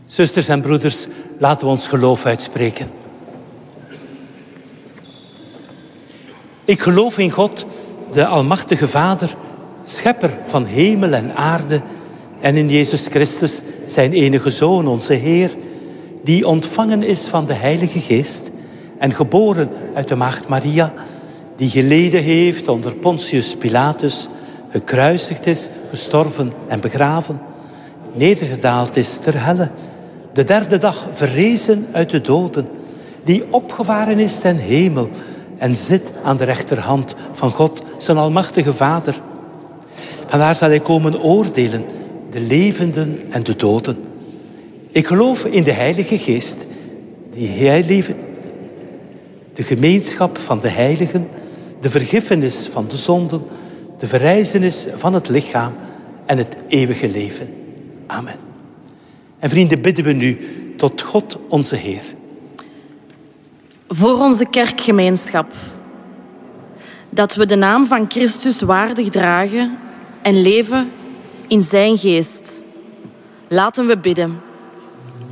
Zusters en broeders, laten we ons geloof uitspreken. Ik geloof in God, de Almachtige Vader, schepper van hemel en aarde, en in Jezus Christus, zijn enige Zoon, onze Heer, die ontvangen is van de Heilige Geest en geboren uit de Maagd Maria, die geleden heeft onder Pontius Pilatus, gekruisigd is, gestorven en begraven, nedergedaald is ter helle, de derde dag verrezen uit de doden, die opgevaren is ten hemel en zit aan de rechterhand van God, zijn Almachtige Vader. Vandaar zal hij komen oordelen, de levenden en de doden. Ik geloof in de Heilige Geest, die hij leven, de gemeenschap van de heiligen, de vergiffenis van de zonden, de verrijzenis van het lichaam en het eeuwige leven. Amen. En vrienden, bidden we nu tot God onze Heer. Voor onze kerkgemeenschap. Dat we de naam van Christus waardig dragen en leven in zijn geest. Laten we bidden.